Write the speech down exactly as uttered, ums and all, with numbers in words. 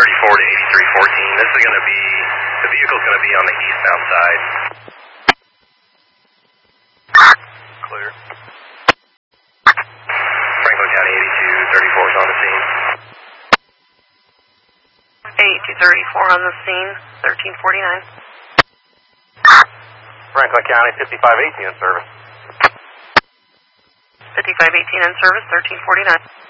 thirty-four to eighty-three fourteen. This is going to be, the vehicle's going to be on the eastbound side. Clear. Franklin County eighty-two thirty-four is on the scene. eighty-two thirty-four on the scene, thirteen forty-nine. Franklin County fifty-five eighteen in service. fifty-five eighteen in service, thirteen forty-nine.